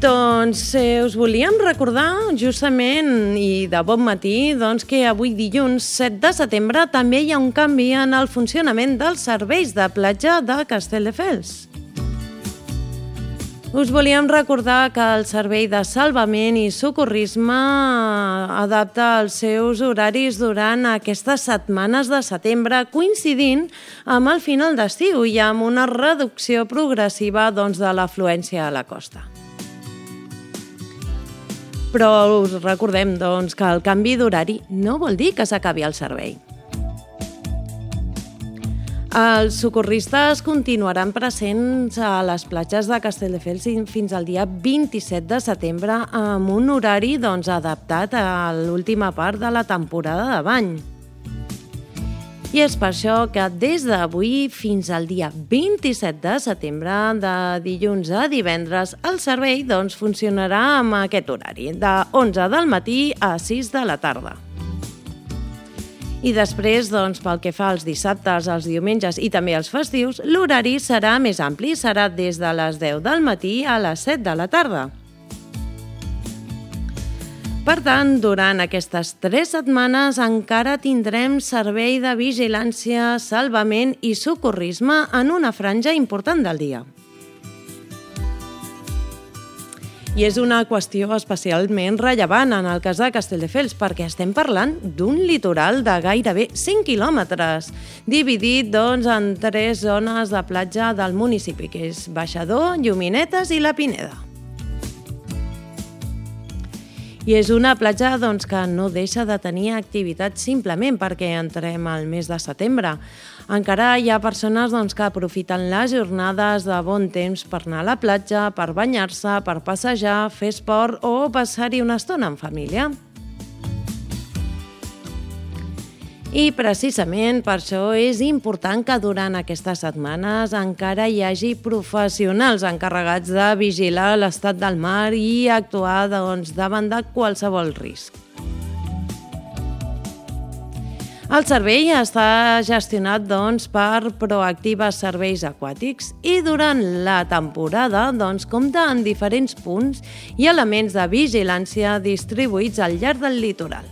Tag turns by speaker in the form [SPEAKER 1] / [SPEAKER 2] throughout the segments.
[SPEAKER 1] Doncs us volíem recordar justament i de bon matí que avui dilluns 7 de setembre també hi ha un canvi en el funcionament dels serveis de platja de Castelldefels. Us volíem recordar que el Servei de Salvament i Socorrisme adapta els seus horaris durant aquestes setmanes de setembre, coincidint amb el final d'estiu i amb una reducció progressiva de l'afluència a la costa. Però us recordem que el canvi d'horari no vol dir que s'acabi el servei. Els socorristes continuaran presents a les platges de Castelldefels fins al dia 27 de setembre amb un horari adaptat a l'última part de la temporada de bany. I és per això que des d'avui fins al dia 27 de setembre, de dilluns a divendres, el servei funcionarà amb aquest horari, de 11 del matí a 6 de la tarda. I després, pel que fa als dissabtes, als diumenges i també als festius, l'horari serà més ampli, serà des de les 10 del matí a les 7 de la tarda. Per tant, durant aquestes 3 setmanes encara tindrem servei de vigilància, salvament i socorrisme en una franja important del dia. I és una qüestió especialment rellevant en el cas de Castelldefels perquè estem parlant d'un litoral de gairebé 5 quilòmetres, dividit en 3 zones de platja del municipi, que és Baixador, Lluminetes i la Pineda. I és una platja que no deixa de tenir activitat simplement perquè entrem al mes de setembre. Encara hi ha persones que aprofiten les jornades de bon temps per anar a la platja, per banyar-se, per passejar, fer esport o passar-hi una estona en família. I precisament per això és important que durant aquestes setmanes encara hi hagi professionals encarregats de vigilar l'estat del mar i actuar davant de qualsevol risc. El servei està gestionat per Proactiva Serveis Aquàtics i durant la temporada compta en diferents punts i elements de vigilància distribuïts al llarg del litoral.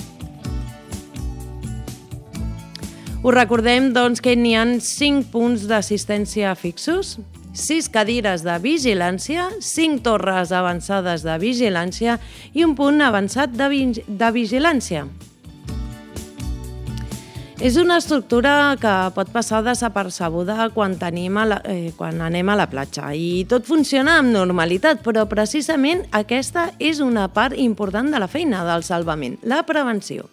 [SPEAKER 1] Us recordem que n'hi ha 5 punts d'assistència fixos, 6 cadires de vigilància, 5 torres avançades de vigilància i un punt avançat de vigilància. És una estructura que pot passar desapercebuda quan anem a la platja i tot funciona amb normalitat, però precisament aquesta és una part important de la feina del salvament, la prevenció.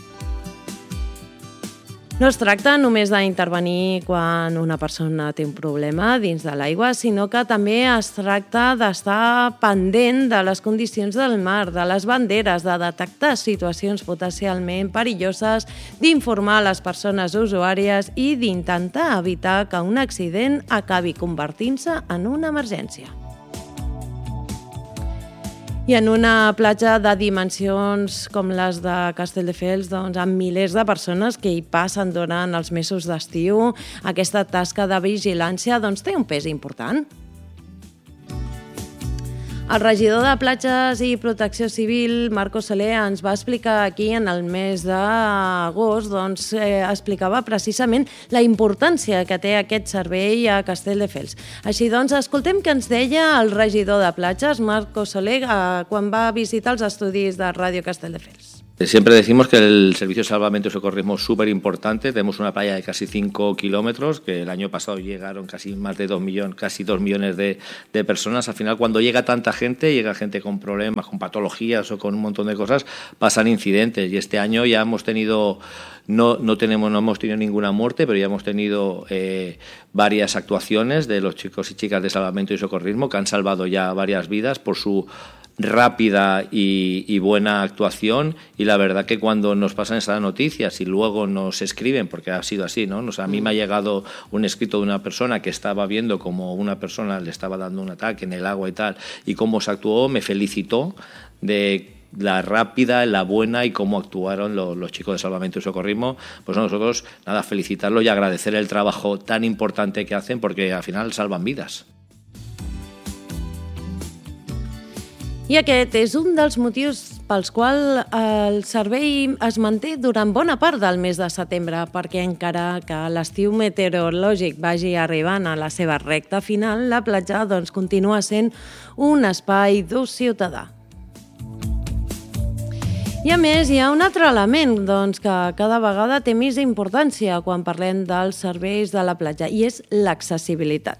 [SPEAKER 1] No es tracta només d'intervenir quan una persona té un problema dins de l'aigua, sinó que també es tracta d'estar pendent de les condicions del mar, de les banderes, de detectar situacions potencialment perilloses, d'informar les persones usuàries i d'intentar evitar que un accident acabi convertint-se en una emergència. I en una platja de dimensions com les de Castelldefels, amb milers de persones que hi passen durant els mesos d'estiu, aquesta tasca de vigilància té un pes important. El regidor de Platges i Protecció Civil, Marco Soler, ens va explicar aquí en el mes d'agost, explicava precisament la importància que té aquest servei a Castelldefels. Així escoltem què ens deia el regidor de Platges, Marco Soler, quan va visitar els estudis de Ràdio Castelldefels.
[SPEAKER 2] Siempre decimos que el servicio de salvamento y socorrismo es súper importante. Tenemos una playa de casi 5 kilómetros, que el año pasado llegaron casi 2 millones de personas. Al final, cuando llega tanta gente, llega gente con problemas, con patologías o con un montón de cosas, pasan incidentes. Y este año ya hemos tenido, no hemos tenido ninguna muerte, pero ya hemos tenido varias actuaciones de los chicos y chicas de salvamento y socorrismo que han salvado ya varias vidas por su rápida y buena actuación, y la verdad que cuando nos pasan esas noticias y luego nos escriben, porque ha sido así, ¿no? A mí me ha llegado un escrito de una persona que estaba viendo cómo una persona le estaba dando un ataque en el agua y tal, y cómo se actuó, me felicitó de la rápida, la buena y cómo actuaron los chicos de salvamento y socorrismo. Pues nosotros, nada, felicitarlos y agradecer el trabajo tan importante que hacen, porque al final salvan vidas.
[SPEAKER 1] I aquest és un dels motius pels quals el servei es manté durant bona part del mes de setembre, perquè encara que l'estiu meteorològic vagi arribant a la seva recta final, la platja continua sent un espai d'ús ciutadà. I a més, hi ha un altre element que cada vegada té més importància quan parlem dels serveis de la platja, i és l'accessibilitat.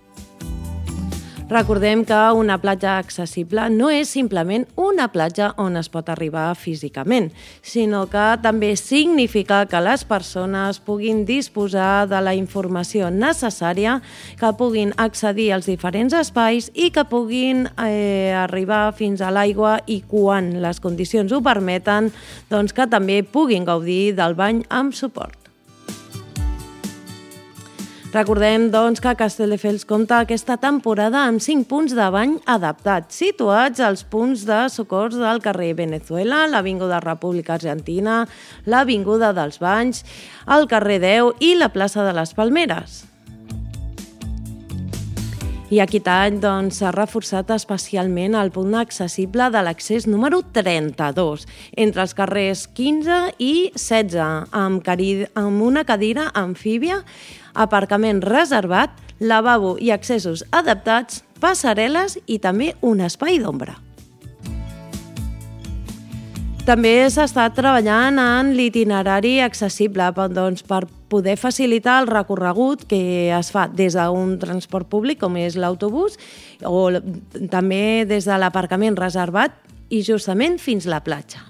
[SPEAKER 1] Recordem que una platja accessible no és simplement una platja on es pot arribar físicament, sinó que també significa que les persones puguin disposar de la informació necessària, que puguin accedir als diferents espais i que puguin arribar fins a l'aigua i, quan les condicions ho permeten, que també puguin gaudir del bany amb suport. Recordem, que Castelldefels compta aquesta temporada amb 5 punts de bany adaptats, situats als punts de socors del carrer Venezuela, l'Avinguda República Argentina, l'Avinguda dels Banys, el carrer 10 i la plaça de les Palmeres. I aquest any s'ha reforçat especialment el punt accessible de l'accés número 32, entre els carrers 15 i 16, amb una cadira amfíbia, aparcament reservat, lavabo i accessos adaptats, passarel·les i també un espai d'ombra. També s'ha estat treballant en l'itinerari accessible per poder facilitar el recorregut que es fa des d'un transport públic, com és l'autobús, o també des de l'aparcament reservat i justament fins a la platja.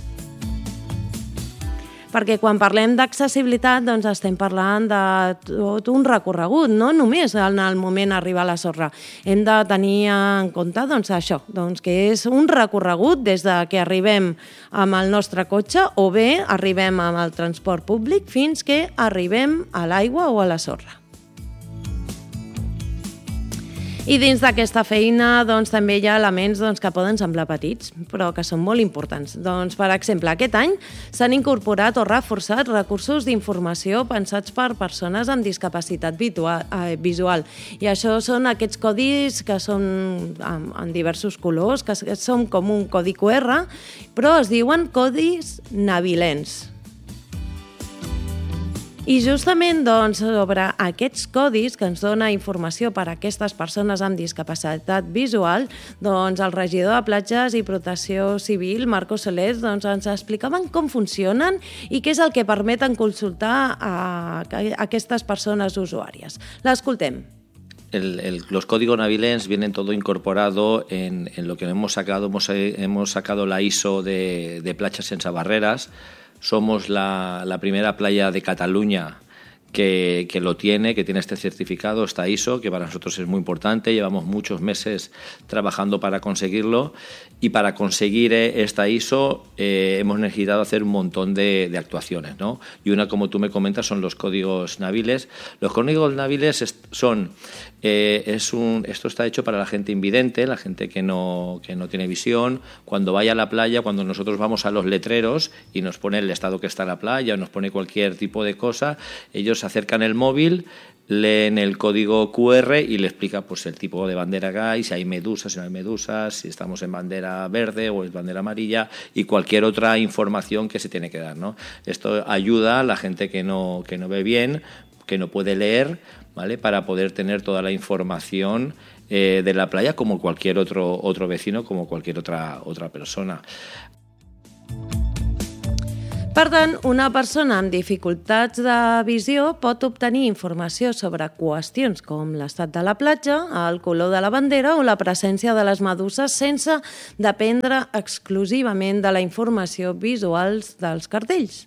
[SPEAKER 1] Perquè quan parlem d'accessibilitat estem parlant de tot un recorregut, no només en el moment d'arribar a la sorra. Hem de tenir en compte això, que és un recorregut des que arribem amb el nostre cotxe o bé arribem amb el transport públic fins que arribem a l'aigua o a la sorra. I dins d'aquesta feina també hi ha elements que poden semblar petits, però que són molt importants. Per exemple, aquest any s'han incorporat o reforçat recursos d'informació pensats per persones amb discapacitat visual. I això són aquests codis que són en diversos colors, que són com un codi QR, però es diuen codis navilens. I justament sobre aquests codis que ens dona informació per a aquestes persones amb discapacitat visual, el regidor de Platges i Protecció Civil, Marcos Soler, ens explicaven com funcionen i què és el que permeten consultar a aquestes persones usuàries. L'escoltem.
[SPEAKER 2] Los códigos navilens vienen todo incorporado en lo que hemos sacado la ISO de Platjas Sense Barreras. Somos la primera playa de Cataluña que lo tiene, que tiene este certificado, esta ISO, que para nosotros es muy importante. Llevamos muchos meses trabajando para conseguirlo, y para conseguir esta ISO hemos necesitado hacer un montón de actuaciones, ¿no? Y una, como tú me comentas, son los códigos naviles. Los códigos naviles esto está hecho para la gente invidente, la gente que no tiene visión. Cuando vaya a la playa, cuando nosotros vamos a los letreros y nos pone el estado que está la playa o nos pone cualquier tipo de cosa, ellos acercan el móvil, leen el código QR y le explica el tipo de bandera que hay, si hay medusas, si no hay medusas, si estamos en bandera verde o es bandera amarilla, y cualquier otra información que se tiene que dar, ¿no? Esto ayuda a la gente que no ve bien, que no puede leer, ¿vale?, para poder tener toda la información de la playa como cualquier otro vecino, como cualquier otra persona.
[SPEAKER 1] Per tant, una persona amb dificultats de visió pot obtenir informació sobre qüestions com l'estat de la platja, el color de la bandera o la presència de les meduses sense dependre exclusivament de la informació visual dels cartells.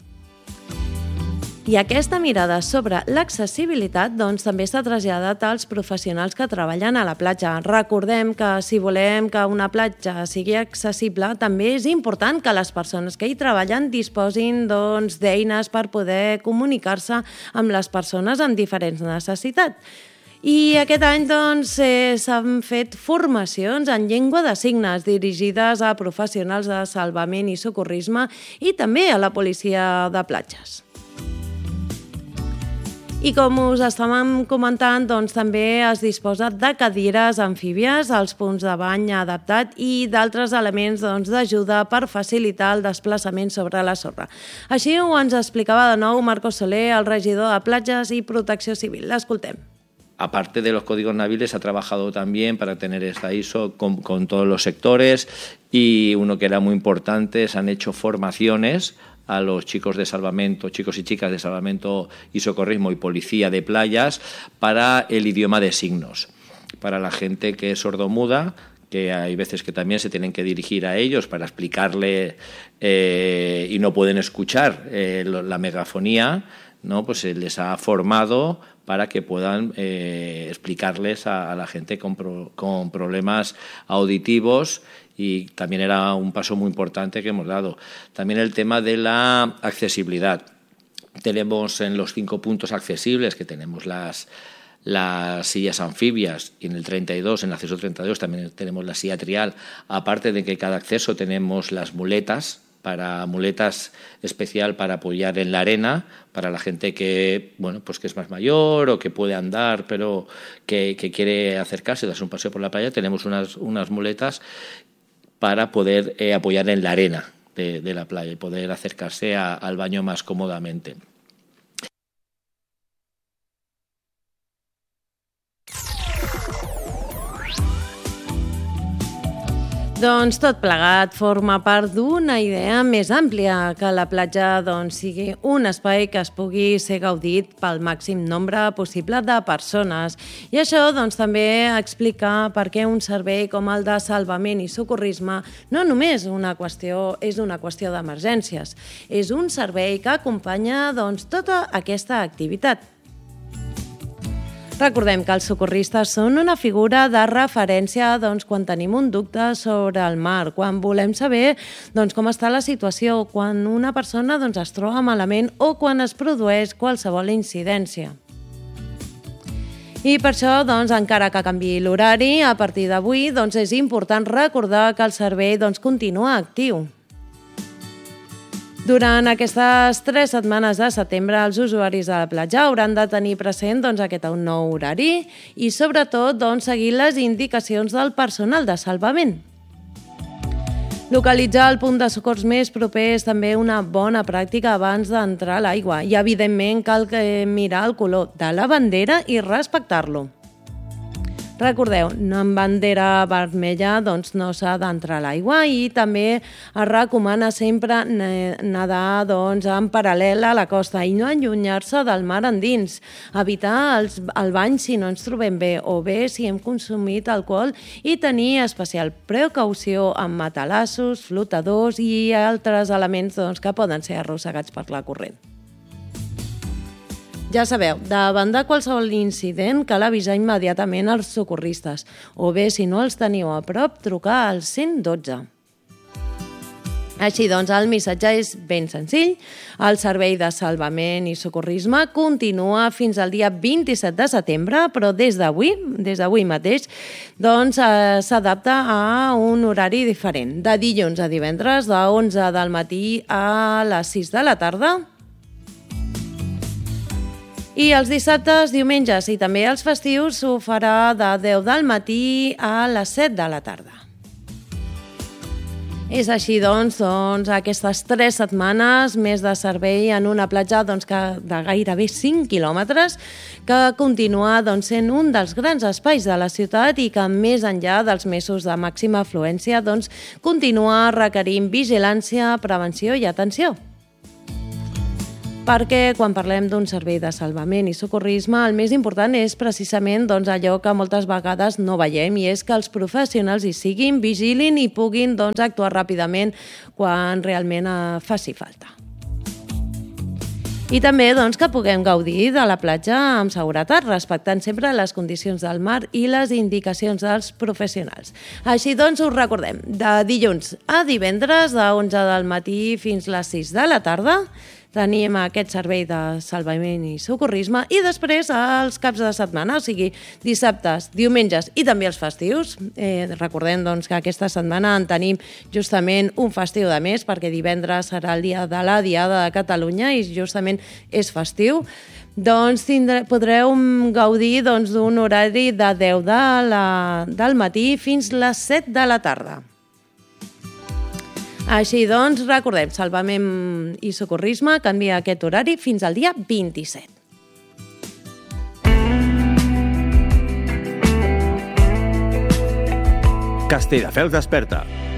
[SPEAKER 1] I aquesta mirada sobre l'accessibilitat també està traslladat als professionals que treballen a la platja. Recordem que si volem que una platja sigui accessible, també és important que les persones que hi treballen disposin d'eines per poder comunicar-se amb les persones amb diferents necessitats. I aquest any s'han fet formacions en llengua de signes dirigides a professionals de salvament i socorrisme i també a la policia de platges. I com us estàvem comentant, doncs també es disposa de cadires amfíbies, els punts de bany adaptat i d'altres elements d'ajuda per facilitar el desplaçament sobre la sorra. Així ho ens explicava de nou Marcos Soler, el regidor de Platges i Protecció Civil. L'escoltem.
[SPEAKER 2] Aparte de los códigos naviles, ha trabajado también para tener esta ISO con todos los sectores, y uno que era muy importante, se han hecho formaciones a los chicos de salvamento, chicos y chicas de salvamento y socorrismo y policía de playas para el idioma de signos, para la gente que es sordomuda, que hay veces que también se tienen que dirigir a ellos para explicarle y no pueden escuchar la megafonía, ¿no? Pues se les ha formado para que puedan explicarles a la gente con problemas auditivos, y también era un paso muy importante que hemos dado. También el tema de la accesibilidad. Tenemos en los 5 puntos accesibles, que tenemos las sillas anfibias, y en el 32, en el acceso 32, también tenemos la silla trial, aparte de que cada acceso tenemos las muletas especial para apoyar en la arena, para la gente que, bueno, pues que es más mayor o que puede andar, pero que quiere acercarse, darse un paseo por la playa. Tenemos unas muletas para poder apoyar en la arena de la playa y poder acercarse al baño más cómodamente.
[SPEAKER 1] Doncs tot plegat forma part d'una idea més àmplia, que la platja sigui un espai que es pugui ser gaudit pel màxim nombre possible de persones. I això també explica per què un servei com el de salvament i socorrisme no només és una qüestió d'emergències, és un servei que acompanya tota aquesta activitat. Recordem que els socorristes són una figura de referència quan tenim un dubte sobre el mar, quan volem saber com està la situació, quan una persona es troba malament o quan es produeix qualsevol incidència. I per això, encara que canviï l'horari, a partir d'avui és important recordar que el servei continua actiu. Durant aquestes 3 setmanes de setembre, els usuaris de la platja hauran de tenir present aquest nou horari i, sobretot, seguir les indicacions del personal de salvament. Localitzar el punt de socors més proper és també una bona pràctica abans d'entrar a l'aigua i, evidentment, cal mirar el color de la bandera i respectar-lo. Recordeu, amb bandera vermella no s'ha d'entrar a l'aigua, i també es recomana sempre nedar en paral·lel a la costa i no allunyar-se del mar endins. Evitar el bany si no ens trobem bé o bé si hem consumit alcohol, i tenir especial precaució amb matalassos, flotadors i altres elements que poden ser arrossegats per la corrent. Ja sabeu, davant de qualsevol incident cal avisar immediatament els socorristes, o bé, si no els teniu a prop, trucar al 112. Així doncs, el missatge és ben senzill. El servei de salvament i socorrisme continua fins al dia 27 de setembre, però des d'avui mateix, s'adapta a un horari diferent. De dilluns a divendres, de 11 del matí a les 6 de la tarda, i els dissabtes, diumenges i també els festius s'ho farà de 10 del matí a les 7 de la tarda. És així, aquestes 3 setmanes més de servei en una platja de gairebé 5 quilòmetres, que continua sent un dels grans espais de la ciutat i que, més enllà dels mesos de màxima afluència, continua requerint vigilància, prevenció i atenció. Perquè quan parlem d'un servei de salvament i socorrisme, el més important és precisament allò que moltes vegades no veiem, i és que els professionals hi siguin, vigilin i puguin actuar ràpidament quan realment faci falta. I també que puguem gaudir de la platja amb seguretat, respectant sempre les condicions del mar i les indicacions dels professionals. Així us recordem, de dilluns a divendres, de 11 del matí fins les 6 de la tarda, tenim aquest servei de salvament i socorrisme, i després els caps de setmana, o sigui, dissabtes, diumenges i també els festius. Recordem que aquesta setmana en tenim justament un festiu de més, perquè divendres serà el dia de la Diada de Catalunya i justament és festiu. doncs podreu gaudir d'un horari de 10 del matí fins les 7 de la tarda. Així doncs, recordem, Salvament i Socorrisme canvia aquest horari fins al dia 27.
[SPEAKER 3] Castelldefels desperta.